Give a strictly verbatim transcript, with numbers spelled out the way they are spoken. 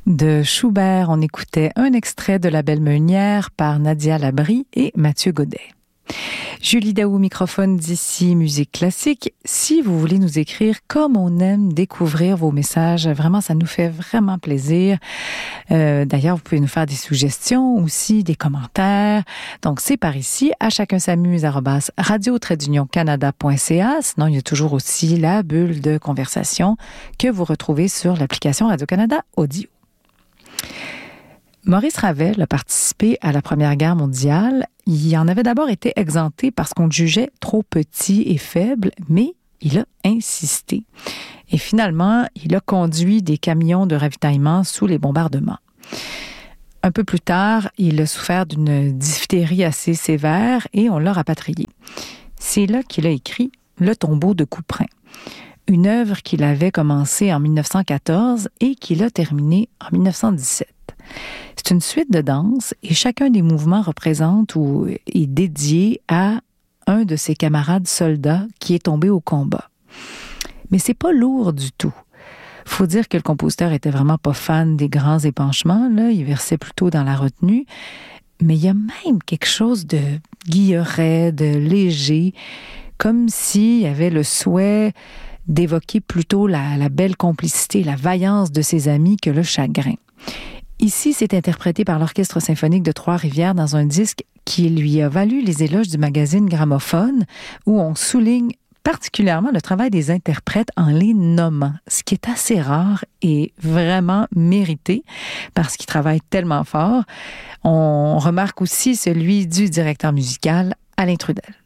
De Schubert, on écoutait un extrait de La Belle Meunière par Nadia Labrie et Mathieu Godet. Julie Daou, microphone d'ici Musique Classique. Si vous voulez nous écrire, comme on aime découvrir vos messages, vraiment, ça nous fait vraiment plaisir. Euh, d'ailleurs, vous pouvez nous faire des suggestions aussi, des commentaires. Donc, c'est par ici, à chacun s'amuse, arobase radio trait d'union canada point c a. Sinon, il y a toujours aussi la bulle de conversation que vous retrouvez sur l'application Radio-Canada Audio. Maurice Ravel a participé à la Première Guerre mondiale. Il en avait d'abord été exempté parce qu'on le jugeait trop petit et faible, mais il a insisté. Et finalement, il a conduit des camions de ravitaillement sous les bombardements. Un peu plus tard, il a souffert d'une diphtérie assez sévère et on l'a rapatrié. C'est là qu'il a écrit « Le tombeau de Couperin », une œuvre qu'il avait commencée en dix-neuf cent quatorze et qu'il a terminée en dix-neuf cent dix-sept. C'est une suite de danses et chacun des mouvements représente ou est dédié à un de ses camarades soldats qui est tombé au combat. Mais c'est pas lourd du tout. Faut dire que le compositeur était vraiment pas fan des grands épanchements, là, il versait plutôt dans la retenue. Mais il y a même quelque chose de guilleret, de léger, comme s'il y avait le souhait d'évoquer plutôt la, la belle complicité, la vaillance de ses amis que le chagrin. Ici, c'est interprété par l'Orchestre symphonique de Trois-Rivières dans un disque qui lui a valu les éloges du magazine Gramophone, où on souligne particulièrement le travail des interprètes en les nommant, ce qui est assez rare et vraiment mérité parce qu'ils travaillent tellement fort. On remarque aussi celui du directeur musical, Alain Trudel.